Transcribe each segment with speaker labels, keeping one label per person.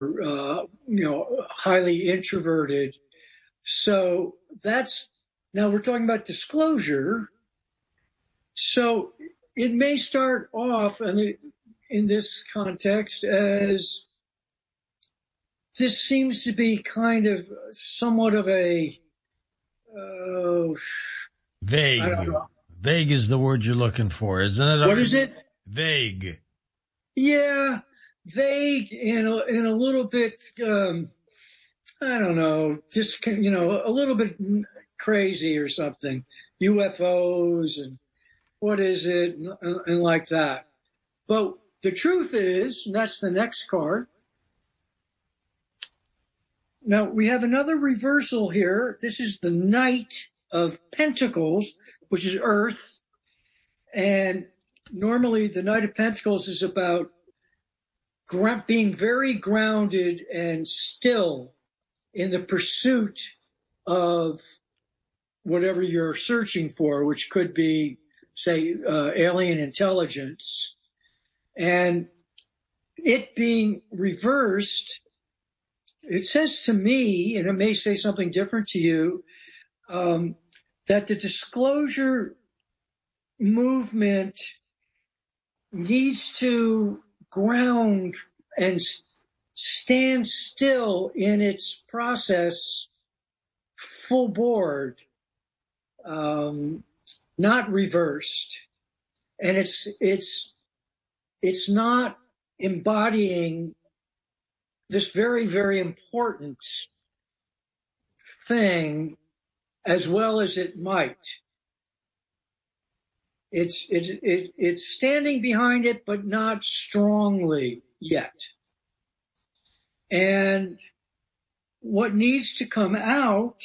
Speaker 1: highly introverted. So now we're talking about disclosure. So it may start off in this context as this seems to be kind of somewhat of a
Speaker 2: vague.
Speaker 1: I don't know.
Speaker 2: Vague is the word you're looking for, isn't it?
Speaker 1: What is it?
Speaker 2: Vague.
Speaker 1: Yeah, vague and a little bit. I don't know, just a little bit crazy or something. UFOs and what is it, and like that. But the truth is, and that's the next card. Now we have another reversal here. This is the Knight of Pentacles, which is Earth. And normally the Knight of Pentacles is about being very grounded and still in the pursuit of whatever you're searching for, which could be, say, alien intelligence. And it being reversed, it says to me, and it may say something different to you, that the disclosure movement needs to ground and stand still in its process full board, not reversed. And it's not embodying this very, very important thing as well as it might. It's standing behind it, but not strongly yet. And what needs to come out,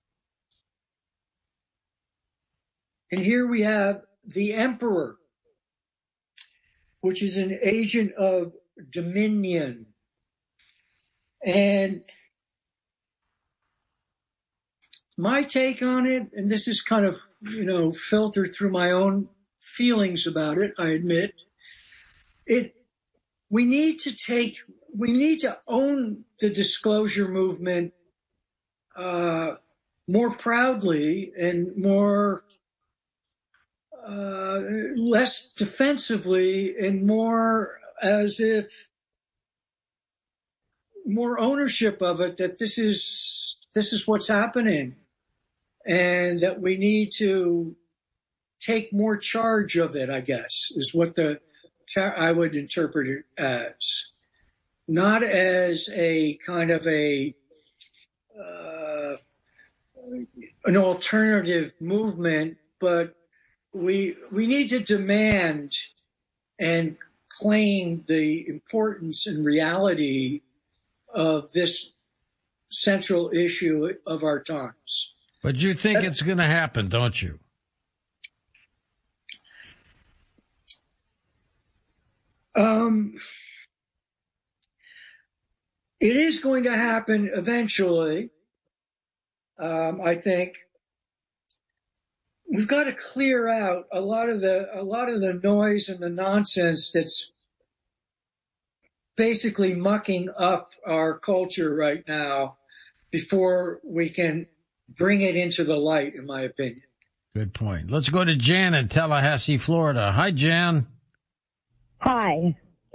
Speaker 1: and here we have the Emperor, which is an agent of dominion. And my take on it, and this is kind of, filtered through my own feelings about it, I admit, we need to own the disclosure movement more proudly and more less defensively, and more as if more ownership of it, that this is what's happening, and that we need to take more charge of it, I guess, is what I would interpret it as. Not as a kind of an alternative movement, but we need to demand and claim the importance and reality of this central issue of our times.
Speaker 2: But you think it's going to happen, don't you?
Speaker 1: It is going to happen eventually. I think we've got to clear out a lot of the noise and the nonsense that's basically mucking up our culture right now before we can bring it into the light, in my opinion.
Speaker 2: Good point. Let's go to Jan in Tallahassee, Florida. Hi, Jan.
Speaker 3: Hi.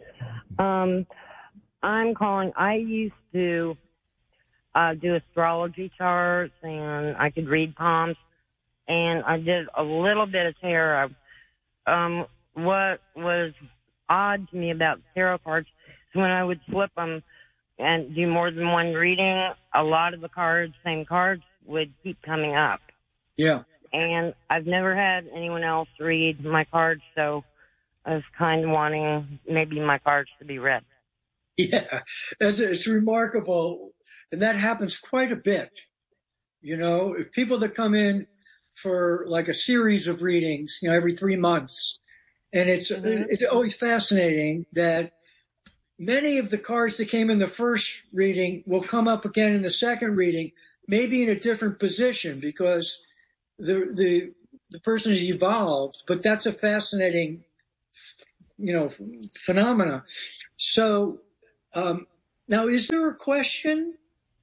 Speaker 3: I'm calling. I used to do astrology charts, and I could read palms, and I did a little bit of tarot. What was odd to me about tarot cards is when I would flip them and do more than one reading, a lot of the same cards, would keep coming up.
Speaker 1: Yeah.
Speaker 3: And I've never had anyone else read my cards, so I was kind of wanting maybe my cards to be read.
Speaker 1: Yeah, it's remarkable. And that happens quite a bit. If people that come in for like a series of readings, every 3 months, and it's always fascinating that many of the cards that came in the first reading will come up again in the second reading, maybe in a different position because the person has evolved. But that's a fascinating, phenomena. So Now, is there a question?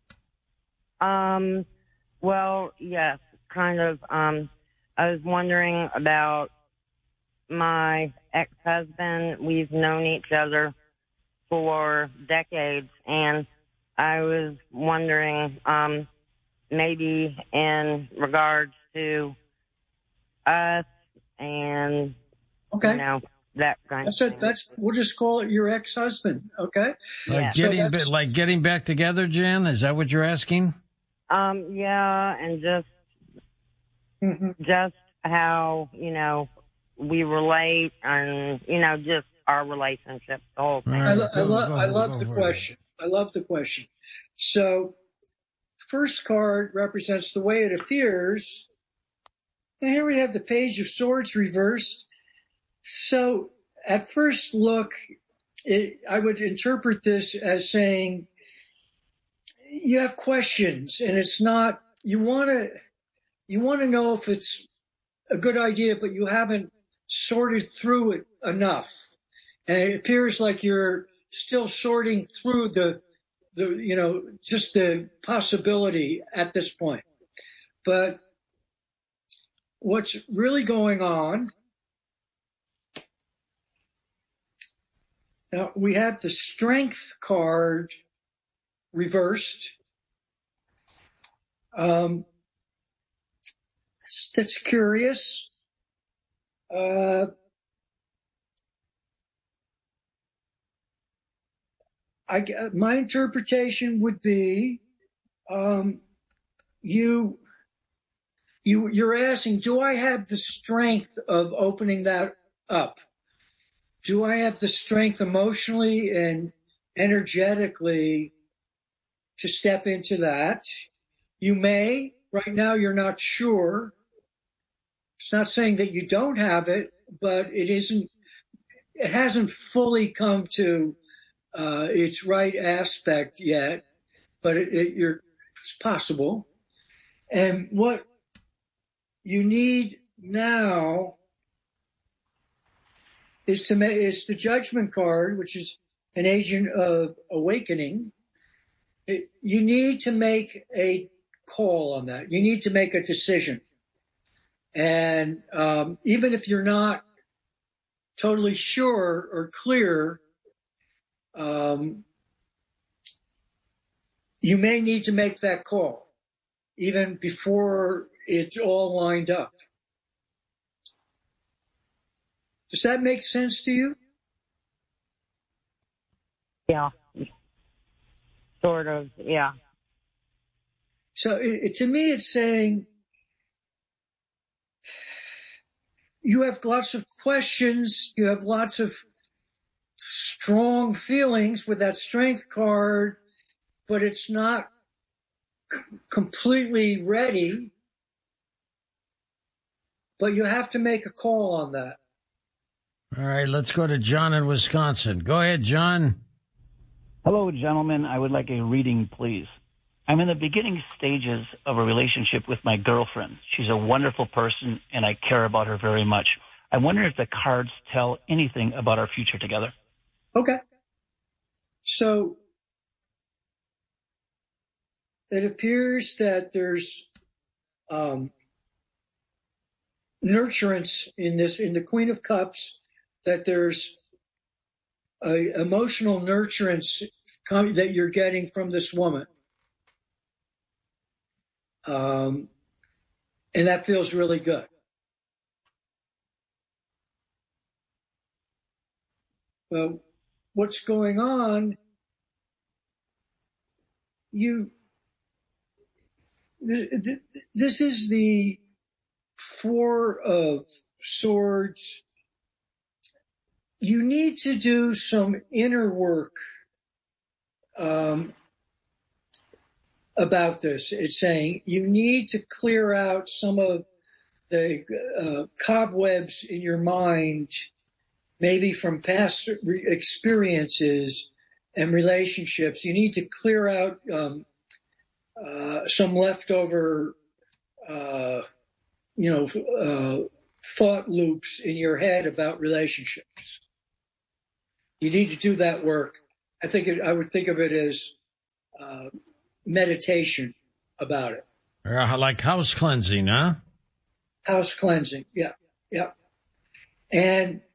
Speaker 3: Well, yes, kind of. I was wondering about my ex-husband. We've known each other for decades, and I was wondering, maybe in regards to us and,
Speaker 1: Okay.
Speaker 3: that kind of thing.
Speaker 1: We'll just call it your ex-husband. Okay.
Speaker 2: Like
Speaker 3: Yeah.
Speaker 2: getting back together, Jan? Is that what you're asking?
Speaker 3: Yeah, and just how, we relate and, just our relationship, the whole thing.
Speaker 1: I love the question. I love the question. So, first card represents the way it appears. And here we have the Page of Swords reversed. So, at first look, I would interpret this as saying you have questions, and it's not, you want to know if it's a good idea, but you haven't sorted through it enough. And it appears like you're still sorting through just the possibility at this point. But what's really going on, now we have the Strength card reversed. That's curious. My interpretation would be, you're asking, do I have the strength of opening that up? Do I have the strength emotionally and energetically to step into that? You may. Right now, you're not sure. It's not saying that you don't have it, but it hasn't fully come to its right aspect yet, but it's possible. And what you need now is the Judgment card, which is an agent of awakening. You need to make a call on that. You need to make a decision. And even if you're not totally sure or clear, you may need to make that call even before it's all lined up. Does that make sense to you?
Speaker 3: Yeah. Sort of, yeah.
Speaker 1: So to me, it's saying you have lots of questions, you have lots of strong feelings with that Strength card, but it's not completely ready. But you have to make a call on that.
Speaker 2: All right, let's go to John in Wisconsin. Go ahead, John.
Speaker 4: Hello, gentlemen. I would like a reading, please. I'm in the beginning stages of a relationship with my girlfriend. She's a wonderful person, and I care about her very much. I wonder if the cards tell anything about our future together.
Speaker 1: Okay. So it appears that there's nurturance in the Queen of Cups, that there's a emotional nurturance that you're getting from this woman. And that feels really good. Well, what's going on? This is the Four of Swords. You need to do some inner work about this. It's saying you need to clear out some of the cobwebs in your mind, maybe from past experiences and relationships. You need to clear out some leftover, thought loops in your head about relationships. You need to do that work. I would think of it as meditation about it.
Speaker 2: Like house cleansing, huh?
Speaker 1: House cleansing, yeah. And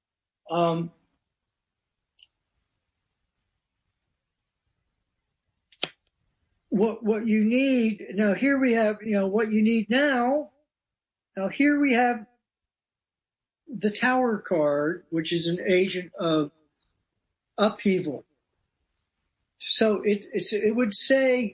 Speaker 1: what you need now, here we have, what you need now. Now here we have the Tower card, which is an agent of upheaval. So it would say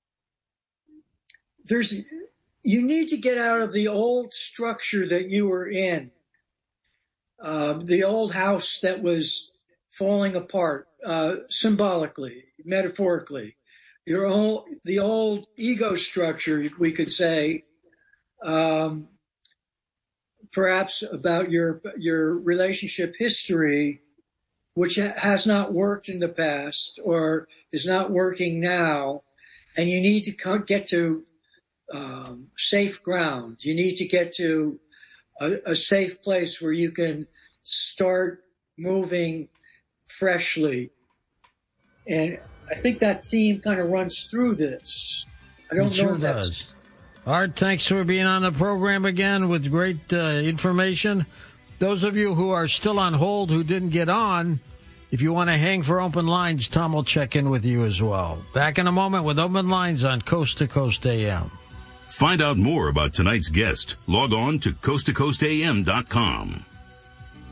Speaker 1: you need to get out of the old structure that you were in, the old house that was falling apart, symbolically, metaphorically. The old ego structure, we could say, perhaps about your relationship history, which has not worked in the past or is not working now, and you need to get to safe ground. You need to get to a safe place where you can start moving freshly. And I think that theme kind of runs through this. I don't know. It
Speaker 2: sure does. Art, thanks for being on the program again with great information. Those of you who are still on hold who didn't get on, if you want to hang for open lines, Tom will check in with you as well. Back in a moment with Open Lines on Coast to Coast AM.
Speaker 5: Find out more about tonight's guest. Log on to coasttocoastam.com.